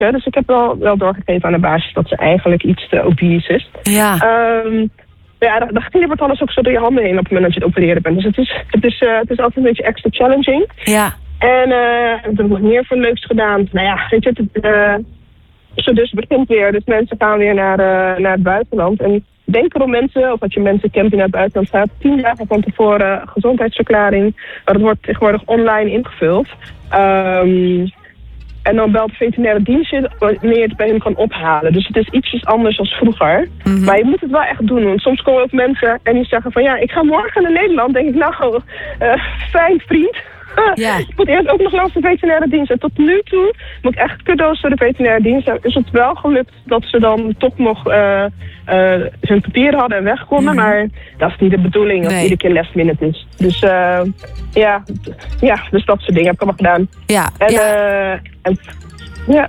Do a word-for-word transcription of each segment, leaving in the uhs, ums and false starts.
werken. Dus ik heb wel, wel doorgegeven aan de basis dat ze eigenlijk iets te obese is. Ja. Um, ja, dan, dan glibbert alles ook zo door je handen heen op het moment dat je het opereren bent. Dus het is, het is, uh, het is altijd een beetje extra challenging. Ja. En uh, ik heb nog meer voor leuks gedaan. Nou ja, weet je, het, uh, zo dus begint weer. Dus mensen gaan weer naar, uh, naar het buitenland. En denk erom mensen, of dat je mensen kent die naar het buitenland gaat, tien dagen van tevoren gezondheidsverklaring. Maar dat wordt tegenwoordig online ingevuld. Um, en dan belt de veterinaire dienst je wanneer je het bij hem kan ophalen. Dus het is ietsjes anders dan vroeger. Mm-hmm. Maar je moet het wel echt doen. Want soms komen ook mensen en die zeggen van ja, ik ga morgen naar Nederland. Denk ik, nou, uh, fijn vriend. Ja. Ik moet eerst ook nog langs de veterinaire dienst. En tot nu toe moet ik echt cadeaus voor de veterinaire dienst. Is het wel gelukt dat ze dan toch nog uh, uh, hun papieren hadden en weg konden. Mm-hmm. Maar dat is niet de bedoeling dat nee. iedere keer last minute is. Dus uh, ja, ja, dus dat soort dingen heb ik allemaal gedaan. Ja, en, ja. Uh, en, ja.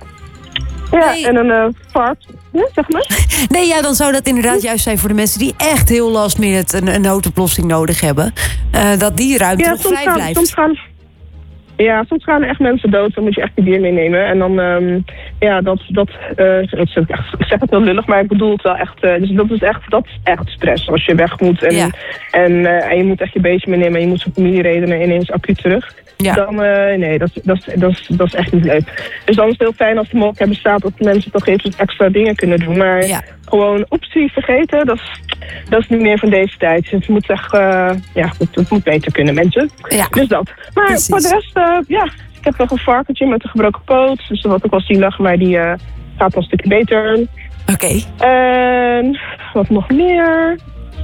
Ja, nee. En een uh, vaart. Ja, zeg maar. Nee, ja, dan zou dat inderdaad juist zijn voor de mensen die echt heel last minute een, een noodoplossing nodig hebben. Uh, dat die ruimte ja, nog vrij gaan, blijft. Soms gaan, ja, soms gaan er echt mensen dood. Dan moet je echt die dier meenemen. En dan, um, ja, dat, dat uh, ik zeg het heel lullig, maar ik bedoel het wel echt. Uh, dus dat is echt, dat is echt stress als je weg moet. En, ja. en, uh, en je moet echt je beestje meenemen en je moet zijn familieredenen ineens acuut terug. Ja. Dan, uh, nee, dat, dat, dat, dat is echt niet leuk. Dus dan is het heel fijn als de mogelijkheid bestaat dat mensen toch even extra dingen kunnen doen. Maar ja. gewoon oepsie vergeten, dat is, dat is niet meer van deze tijd. Het moet echt, uh, ja, het, het moet beter kunnen, mensen. Ja. Dus dat. Maar precies. Voor de rest, uh, ja, ik heb nog een varkentje met een gebroken poot. Dus dat was ook wel zielig, maar die uh, gaat wel een stukje beter. Oké. Okay. En wat nog meer?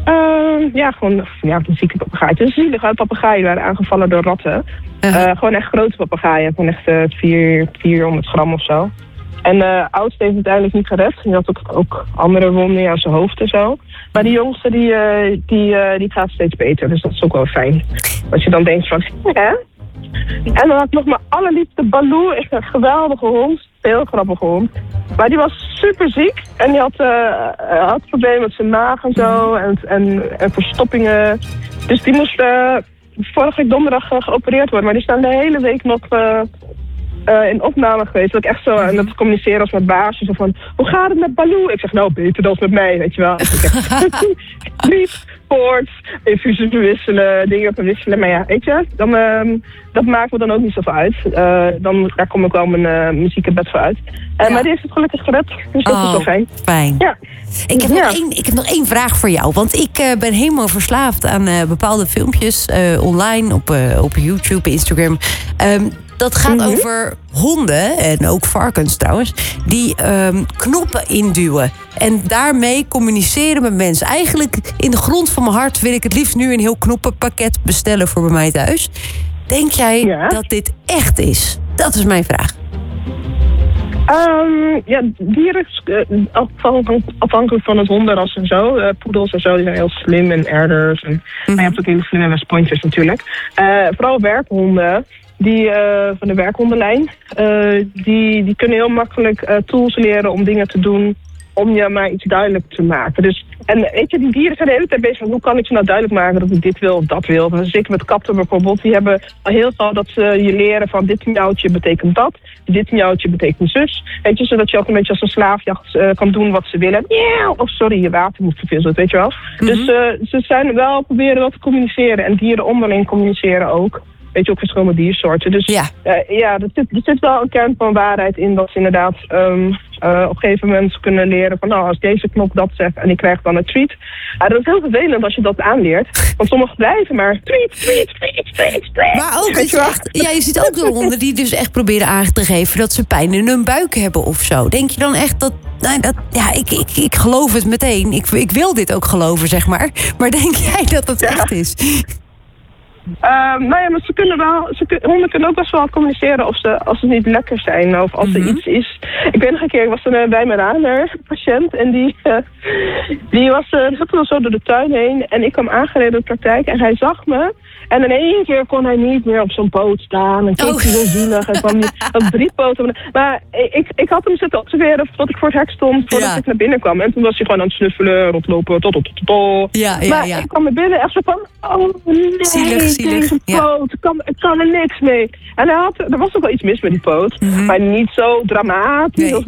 Uh, ja, gewoon ja, een zieke papegaai. Het is zielig, hè? Papegaaien waren aangevallen door ratten. Uh-huh. Uh, gewoon echt grote papegaaien. Gewoon echt uh, vier, vierhonderd gram of zo. En de uh, oudste heeft uiteindelijk niet gered. Die had ook, ook andere wonden aan zijn hoofd en zo. Maar die jongste, die, uh, die, uh, die gaat steeds beter. Dus dat is ook wel fijn. Als je dan denkt van, hè? En dan had ik nog mijn allerliefste Baloo. Echt een geweldige hond. Heel grappige hond. Maar die was super ziek. En die had, uh, had problemen met zijn maag en zo. En, en, en verstoppingen. Dus die moest uh, vorige week donderdag uh, geopereerd worden. Maar die staan de hele week nog uh, uh, in opname geweest. Dat ik echt zo aan uh, het communiceren als met baasje. Zo van, hoe gaat het met Baloo? Ik zeg, nou, beter dan met mij, weet je wel. Lief, koorts, infusie verwisselen, dingen verwisselen. Maar ja, weet je, dan, uh, dat maakt me dan ook niet zoveel uit. Uh, dan, daar kom ik wel mijn uh, muziek en bed voor uit. Uh, ja. Maar die heeft het gelukkig gered, dus dat oh, is wel fijn. Fijn. Ja. Ik heb, ja. nog één, ik heb nog één vraag voor jou. Want ik uh, ben helemaal verslaafd aan uh, bepaalde filmpjes uh, online, op, uh, op YouTube, Instagram. Um, dat gaat mm-hmm. over honden, en ook varkens trouwens, die um, knoppen induwen. En daarmee communiceren met mensen. Eigenlijk in de grond van mijn hart wil ik het liefst nu een heel knoppenpakket bestellen voor bij mij thuis. Denk jij ja. dat dit echt is? Dat is mijn vraag. Um, ja, dieren, uh, afhankelijk, afhankelijk van het hondenras en zo. Uh, poedels en zo, die zijn heel slim en erders. En, mm-hmm. Maar je hebt ook hele slimme West Pointers natuurlijk. Uh, vooral werkhonden, die uh, van de werkhondenlijn, uh, die, die kunnen heel makkelijk uh, tools leren om dingen te doen om je maar iets duidelijk te maken. Dus, en weet je, die dieren zijn de hele tijd bezig van hoe kan ik ze nou duidelijk maken dat ik dit wil of dat wil. Dus zeker met katten bijvoorbeeld, die hebben al heel gauw dat ze je leren van dit miauwtje betekent dat, dit miauwtje betekent zus. Weet je, zodat je ook een beetje als een slaafjacht uh, kan doen wat ze willen. Miauw! Oh sorry, je water moet vervisseld, weet je wel. Mm-hmm. Dus uh, ze zijn wel proberen wel te communiceren en dieren onderling communiceren ook. Weet je, ook verschillende diersoorten. Dus ja, uh, ja er, zit, er zit wel een kern van waarheid in dat ze inderdaad um, uh, op een gegeven moment kunnen leren van nou, als deze knop dat zegt en ik krijg dan een tweet. Uh, dat is heel vervelend als je dat aanleert. Want sommigen blijven maar tweet, tweet, tweet, tweet, tweet. Maar ook, weet je, echt, ja, je ziet ook de honden die dus echt proberen aan te geven dat ze pijn in hun buik hebben of zo. Denk je dan echt dat, nou, dat ja, ik, ik, ik geloof het meteen. Ik, ik wil dit ook geloven, zeg maar. Maar denk jij dat het ja. echt is? Uh, nou ja, maar ze kunnen wel, ze kun, honden kunnen ook best wel communiceren of ze, als ze niet lekker zijn of als mm-hmm. er iets is. Ik weet nog een keer, ik was er uh, bij mijn aander, een patiënt, en die, uh, die was uh, die zo door de tuin heen en ik kwam aangereden in de praktijk en hij zag me. En in één keer kon hij niet meer op zo'n poot staan. En keek oh. hij zo zielig. Hij kwam niet op drie poten. Maar ik, ik had hem zitten observeren tot ik voor het hek stond. Voordat ja. ik naar binnen kwam. En toen was hij gewoon aan het snuffelen, rondlopen. Tot, tot, tot, tot. Ja, ja, maar ja. ik kwam naar binnen echt zo van... Oh nee, zielig, zielig. deze ja. poot, ik kan, ik kan er niks mee. En hij had, er was ook wel iets mis met die poot, mm-hmm. maar niet zo dramatisch. Nee.